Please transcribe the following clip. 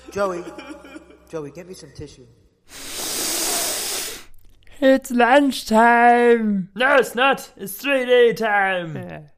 Joey, get me some tissue. It's lunchtime. No, it's not. It's 3D time.